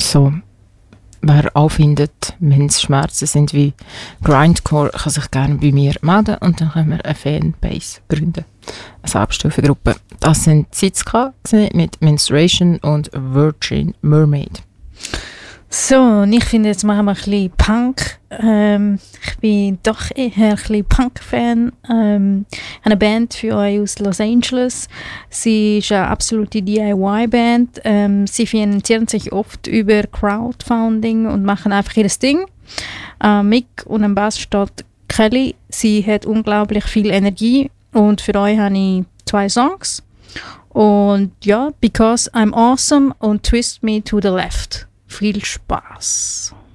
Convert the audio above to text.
so, wer auch findet, wenn es Schmerzen sind wie Grindcore, kann sich gerne bei mir melden und dann können wir eine Fanbase gründen. Eine Selbsthilfegruppe. Das sind Zizka mit Menstruation und Virgin Mermaid. So, und ich finde, jetzt machen wir ein bisschen Punk. Ich bin doch eher ein bisschen Punk-Fan. Eine Band für euch aus Los Angeles. Sie ist eine absolute DIY-Band. Sie finanzieren sich oft über Crowdfunding und machen einfach ihr Ding. Mick und am Bass steht Kelly. Sie hat unglaublich viel Energie und für euch habe ich 2 Songs. Und ja, Because I'm Awesome und Twist Me to the Left. Viel Spaß!